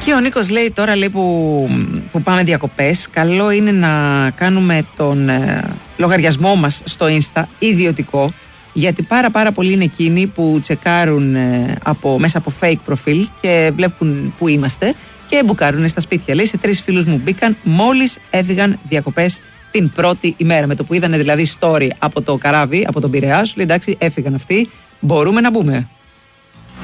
Εκεί ο Νίκος λέει τώρα λέει, που πάμε διακοπές, καλό είναι να κάνουμε τον λογαριασμό μας στο Insta ιδιωτικό, γιατί πάρα πολλοί είναι εκείνοι που τσεκάρουν μέσα από fake προφίλ και βλέπουν που είμαστε και μπουκάρουν στα σπίτια. Λέει, σε 3 φίλους μου μπήκαν μόλις έφυγαν διακοπές την πρώτη ημέρα. Με το που είδανε δηλαδή story από το καράβι, από τον Πειραιά, σου λέει εντάξει, έφυγαν αυτοί, μπορούμε να μπούμε.